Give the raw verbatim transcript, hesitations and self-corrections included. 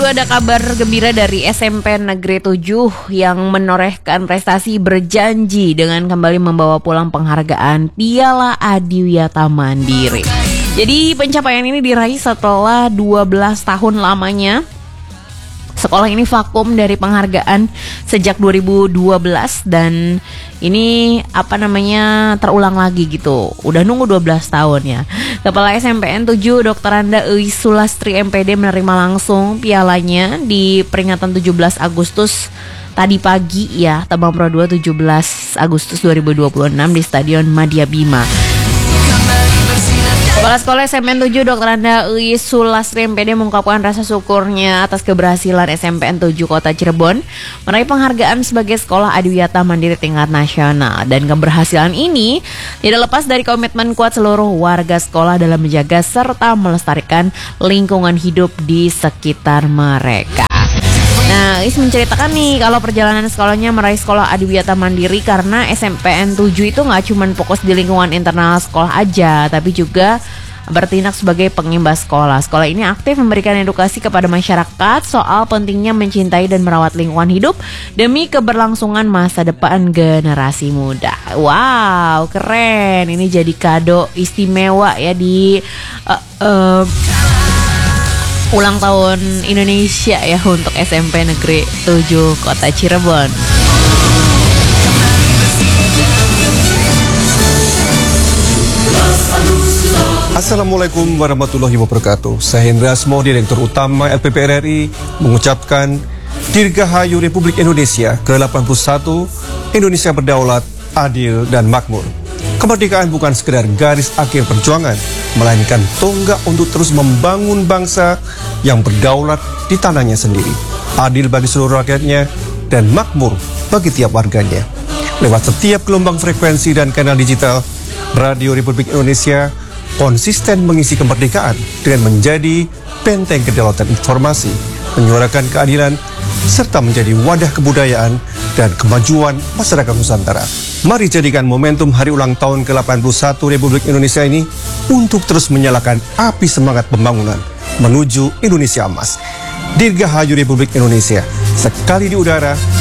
Ada kabar gembira dari S M P Negeri tujuh yang menorehkan prestasi berjanji dengan kembali membawa pulang penghargaan Piala Adiwiyata Mandiri. Jadi pencapaian ini diraih setelah dua belas tahun lamanya. Sekolah ini vakum dari penghargaan sejak dua ribu dua belas dan ini apa namanya terulang lagi gitu. Udah nunggu dua belas tahun ya. Kepala S M P N tujuh Dokter Anda Eis Sulastri M P D menerima langsung pialanya di peringatan tujuh belas Agustus tadi pagi ya, Tabang Pro dua tujuh belas Agustus dua ribu dua puluh enam di Stadion Madya Bima. Kepala Sekolah S M P N tujuh Dokter Anda Eis Sulastri M P D mengungkapkan rasa syukurnya atas keberhasilan S M P N tujuh Kota Cirebon meraih penghargaan sebagai Sekolah Adiwiyata Mandiri tingkat nasional. Dan keberhasilan ini tidak lepas dari komitmen kuat seluruh warga sekolah dalam menjaga serta melestarikan lingkungan hidup di sekitar mereka. Nah, Is menceritakan nih kalau perjalanan sekolahnya meraih Sekolah Adiwiyata Mandiri karena S M P N tujuh itu nggak cuma fokus di lingkungan internal sekolah aja, tapi juga bertindak sebagai pengimbas sekolah. Sekolah ini aktif memberikan edukasi kepada masyarakat soal pentingnya mencintai dan merawat lingkungan hidup demi keberlangsungan masa depan generasi muda. Wow, keren. Ini jadi kado istimewa ya di uh, uh, ulang tahun Indonesia ya untuk S M P Negeri tujuh Kota Cirebon. Assalamualaikum warahmatullahi wabarakatuh. Saya Hendra Asmo, Direktur Utama L P P R R I, mengucapkan Dirgahayu Republik Indonesia ke delapan puluh satu, Indonesia berdaulat, adil dan makmur. Kemerdekaan bukan sekedar garis akhir perjuangan, melainkan tonggak untuk terus membangun bangsa yang berdaulat di tanahnya sendiri, adil bagi seluruh rakyatnya, dan makmur bagi tiap warganya. Lewat setiap gelombang frekuensi dan kanal digital, Radio Republik Indonesia konsisten mengisi kemerdekaan dengan menjadi benteng kedaulatan informasi, menyuarakan keadilan, serta menjadi wadah kebudayaan dan kemajuan masyarakat Nusantara. Mari jadikan momentum hari ulang tahun ke delapan puluh satu Republik Indonesia ini untuk terus menyalakan api semangat pembangunan menuju Indonesia emas. Dirgahayu Republik Indonesia, sekali di udara,